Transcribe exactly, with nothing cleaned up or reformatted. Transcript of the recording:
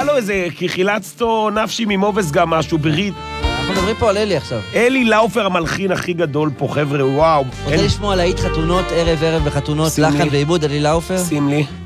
היה לו איזה, כי חילצתו נפשי ממובס גם משהו, ברית. אנחנו מדברים פה על אלי עכשיו. אלי לאופר המלחין הכי גדול פה, חבר'ה, וואו. רוצה לשמוע להיט חתונות, ערב ערב בחתונות, לחן ועיבוד, אלי לאופר? שים לי.